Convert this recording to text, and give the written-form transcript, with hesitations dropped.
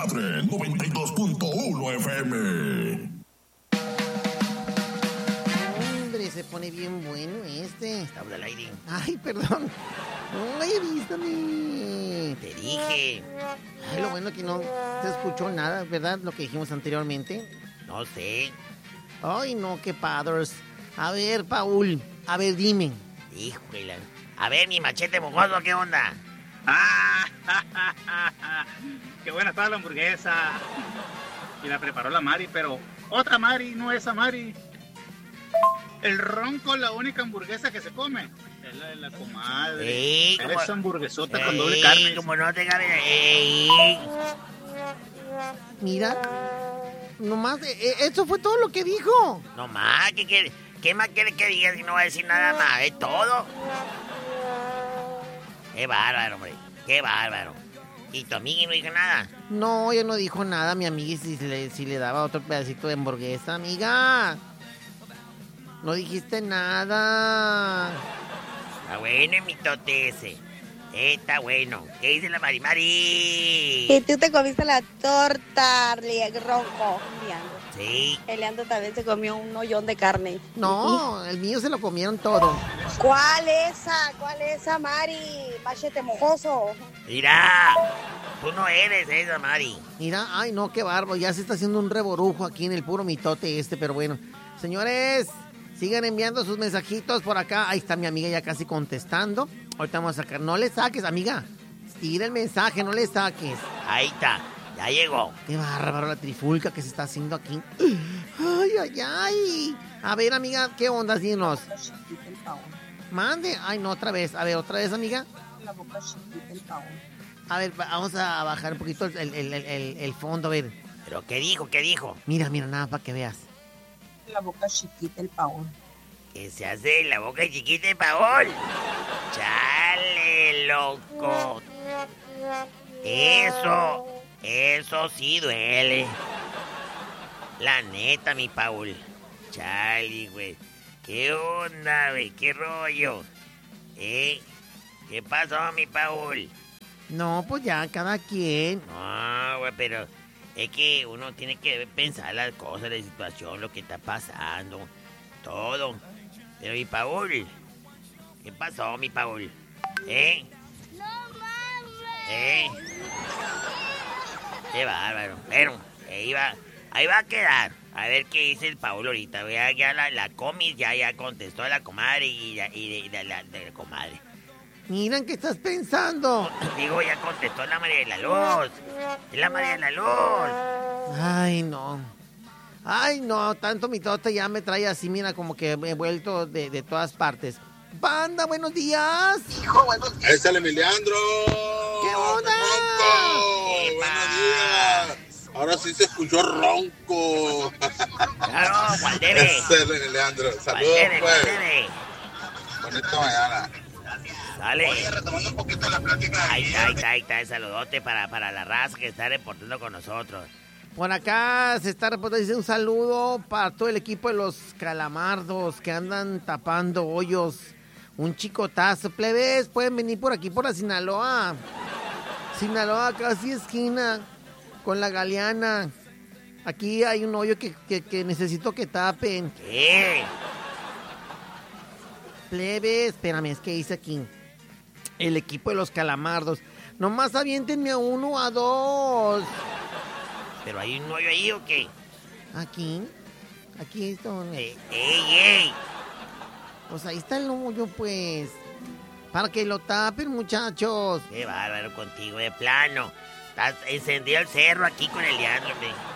Desmadre 92.1 FM. Hombre, se pone bien bueno este. Estamos al aire. Ay, perdón. Ay, avísame. Te dije. Ay, lo bueno que no se escuchó nada, ¿verdad? Lo que dijimos anteriormente. No sé. Ay, no, qué padres. A ver, Paul, a ver, dime. Híjole. A ver, mi machete mojoso, ¿qué onda? ¡Qué buena está la hamburguesa! Y la preparó la Mari, pero otra Mari, no esa Mari. El ronco, la única hamburguesa que se come, es la de la comadre. Esa hamburguesota con doble carne. Como no te cabe. Mira, nomás, eso fue todo lo que dijo. No más, ¿qué más quiere que diga si no va a decir nada más? Es todo. Qué bárbaro, hombre. Qué bárbaro. ¿Y tu amiga no dijo nada? No, ella no dijo nada, mi amiga, si le daba otro pedacito de hamburguesa, amiga. No dijiste nada. Está bueno, mi tote ese. Está bueno. ¿Qué dice la Mari? Y tú te comiste la torta, ronco. Sí. El Leandro también se comió un hoyón de carne. No, el mío se lo comieron todo. ¿Cuál esa, Mari? Machete mojoso. Mira, tú no eres esa, Mari. Mira, ay no, qué barbo, ya se está haciendo un reborujo aquí en el puro mitote pero bueno. Señores, sigan enviando sus mensajitos por acá. Ahí está mi amiga ya casi contestando. Ahorita vamos a sacar, no le saques, amiga. Tira el mensaje, no le saques. Ahí está, ya llegó. Qué bárbaro la trifulca que se está haciendo aquí. Ay, ay, ay. A ver, amiga, ¿qué onda? Dinos. Mande. Ay, no, otra vez. A ver, otra vez, amiga. La boca chiquita, el Paul. A ver, vamos a bajar un poquito el fondo, a ver. ¿Pero qué dijo? ¿Qué dijo? Mira, nada para que veas. La boca chiquita, el Paul. ¿Qué se hace en la boca chiquita de Paul? ¡Chale, loco! Eso sí duele. La neta, mi Paul. Chale, güey. ¿Qué onda, güey? ¿Qué rollo? ¿Qué pasó, mi Paul? No, pues ya, cada quien. No, güey, pero es que uno tiene que pensar las cosas, la situación, lo que está pasando, todo. Pero mi Paul, ¿qué pasó, mi Paul? ¡No mames! Qué bárbaro. Bueno, ahí va a quedar. A ver qué dice el Paul ahorita. Ya la comis ya contestó a la comadre y la comadre. Miren, ¿qué estás pensando? Digo, ya contestó la María de la Luz. Es la María de la Luz. Ay, no, tanto mitote ya me trae así, mira, como que me he vuelto de todas partes. Banda, buenos días. Hijo, buenos días. Ahí está el Emiliandro. ¿Qué onda? Buenos días. Ahora sí se escuchó ronco. Claro, ¿cuál debe? Es el Emiliandro. Saludos, pues. Bonita mañana. Dale. Oye, retomando un poquito la plática. Ahí está el saludote para la raza que está reportando con nosotros. Por acá se está reportando, dice un saludo para todo el equipo de los calamardos que andan tapando hoyos. Un chicotazo. Plebes, pueden venir por aquí, por la Sinaloa. Sinaloa, casi esquina, con la Galeana. Aquí hay un hoyo que necesito que tapen. ¿Qué? Plebes, espérame, es que dice aquí. El equipo de los calamardos. Nomás aviéntenme a uno o a dos. ¿Pero hay un hoyo ahí o qué? Aquí está. ¡Ey! Pues ahí está el hoyo, pues. Para que lo tapen, muchachos. Qué bárbaro contigo, de plano. Estás encendido el cerro aquí con el Leandro, hombre.